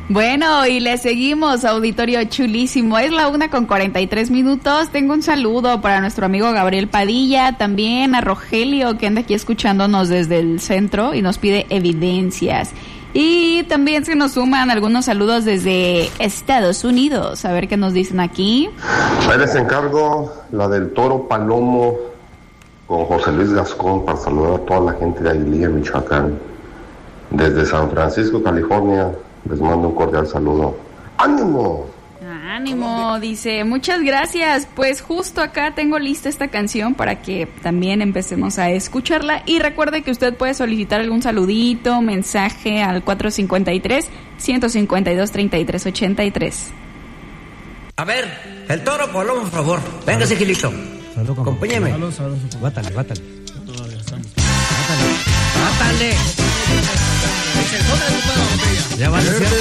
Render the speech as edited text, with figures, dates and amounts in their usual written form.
Bueno, y le seguimos, auditorio chulísimo. Es la 1:43. Tengo un saludo para nuestro amigo Gabriel Padilla, también a Rogelio, que anda aquí escuchándonos desde el centro y nos pide evidencias. Y también se nos suman algunos saludos desde Estados Unidos. A ver qué nos dicen aquí. Ahí les encargo la del Toro Palomo con José Luis Gascón para saludar a toda la gente de Aguililla, Michoacán. Desde San Francisco, California, les mando un cordial saludo. ¡Ánimo! Ánimo, dice, muchas gracias. Pues justo acá tengo lista esta canción para que también empecemos a escucharla. Y recuerde que usted puede solicitar algún saludito, mensaje al 453-152-3383. A ver, el Toro Palomo, por favor. Véngase, Gilito. Acompáñame. Bátale. Bátale. Ya van a ser